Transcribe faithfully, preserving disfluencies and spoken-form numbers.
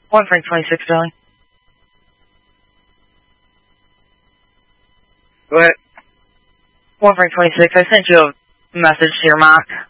One Frank twenty-six, darling. Go ahead. One Frank twenty-six, I sent you a message to your Mac.